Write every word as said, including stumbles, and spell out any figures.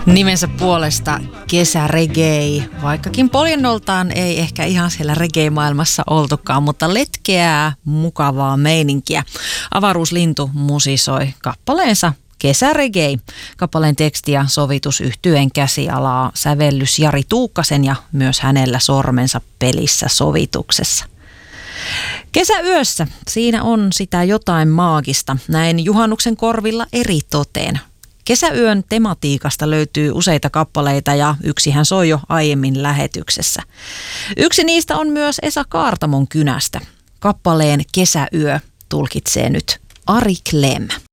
Nimensä puolesta kesäreggae, vaikkakin poljennoltaan ei ehkä ihan siellä reggae-maailmassa oltukaan, mutta letkeää, mukavaa meininkiä. Avaruuslintu musisoi kappaleensa Kesäreggae. Kappaleen teksti ja sovitus yhtyeen käsialaa sävellys Jari Tuukkasen ja myös hänellä sormensa pelissä sovituksessa. Kesäyössä siinä on sitä jotain maagista, näin juhannuksen korvilla eri toteen. Kesäyön tematiikasta löytyy useita kappaleita ja yksihän soi jo aiemmin lähetyksessä. Yksi niistä on myös Esa Kaartamon kynästä. Kappaleen Kesäyö tulkitsee nyt Ari Klem.